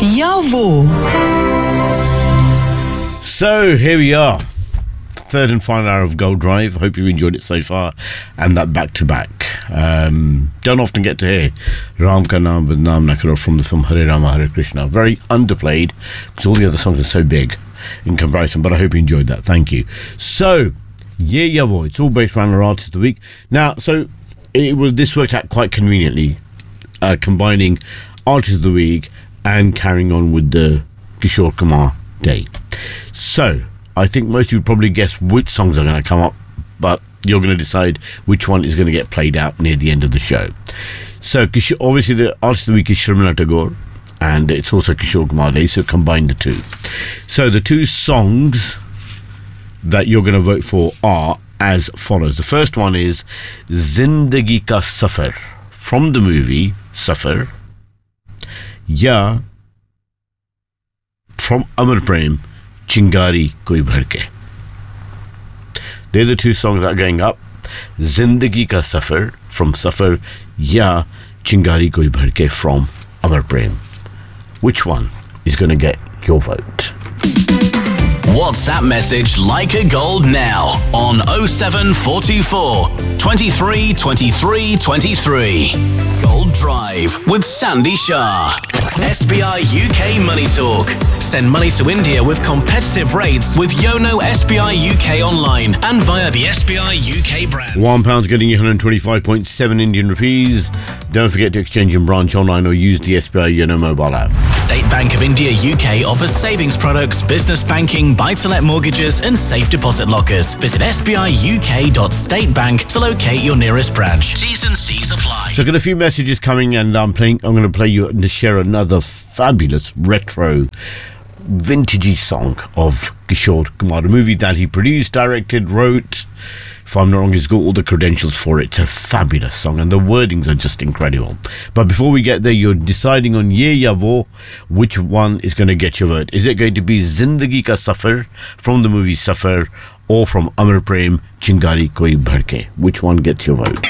या वो. So here we are, third and final hour of Gold Drive. Hope you enjoyed it so far, and that back to back. Don't often get to hear Ram Ka Naam Badnaam Na Karo from the film Hare Rama Hare Krishna. Very underplayed because all the other songs are so big in comparison. But I hope you enjoyed that. Thank you. So yeah, yeah, boy. It's all based around our artist of the week. Now, so this worked out quite conveniently, combining artist of the week and carrying on with the Kishore Kumar Day. So I think most of you would probably guess which songs are going to come up, but you're going to decide which one is going to get played out near the end of the show. So obviously the artist of the week is Sharmila Tagore, and it's also Kishore Kumar Day, so combine the two. So the two songs that you're going to vote for are as follows. The first one is Zindagi Ka Safar from the movie Safar, ya from Amar Prem Chingari Koi Bhadke. They're the two songs that are going up. Zindagi Ka Safar from Safar, ya Chingari Koi Bhadke from Amar Prem. Which one is going to get your vote? WhatsApp message Like a Gold now on 07424 23 23 23. Gold Drive with Sandy Shah. SBI UK Money Talk. Send money to India with competitive rates with Yono SBI UK online and via the SBI UK brand. £1 getting you 125.7 Indian rupees. Don't forget to exchange in branch online or use the SBI Yono mobile app. State Bank of India UK offers savings products, business banking, buy-to-let mortgages and safe deposit lockers. Visit sbiuk.statebank to locate your nearest branch. T's and C's apply. So I've got a few messages coming, and I'm going to play you and share another fabulous retro vintagey song of Kishore Kumar, a movie that he produced, directed, wrote. If I'm not wrong, he's got all the credentials for it. It's a fabulous song, and the wordings are just incredible. But before we get there, you're deciding on Ye Ya Wo, which one is going to get your vote. Is it going to be Zindagi Ka Safar from the movie Safar, or from Amar Prem Chingari Koi Bhadke? Which one gets your vote?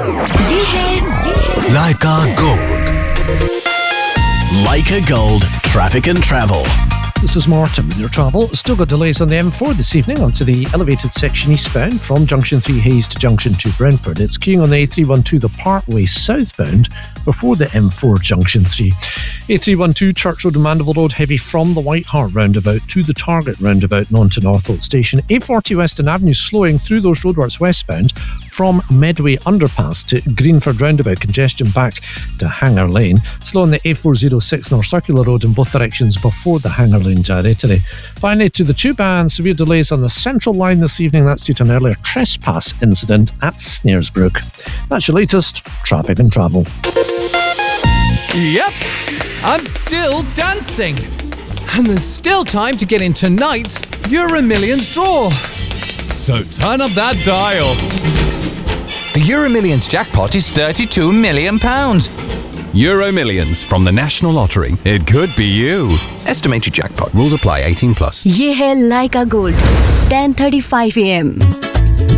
Like a Gold. Like a Gold, traffic and travel. This is Martin with your travel. Still got delays on the M4 this evening onto the elevated section eastbound from Junction 3 Hayes to Junction 2 Brentford. It's queuing on the A312 the Parkway southbound before the M4 Junction 3. A312 Church Road and Mandeville Road heavy from the White Hart roundabout to the Target roundabout and on to Northolt Station. A40 Western Avenue slowing through those roadworks westbound from Medway Underpass to Greenford roundabout, congestion back to Hanger Lane. Slow on the A406 North Circular Road in both directions before the Hanger Lane gyratory. Finally to the tube, and severe delays on the Central Line this evening. That's due to an earlier trespass incident at Snaresbrook. That's your latest traffic and travel. Yep, I'm still dancing. And there's still time to get in tonight's Euro Millions draw. So turn up that dial. The Euro Millions jackpot is £32 million. Euro Millions from the National Lottery. It could be you. Estimated jackpot. Rules apply. 18+. ये है Like a Gold 10:35 AM.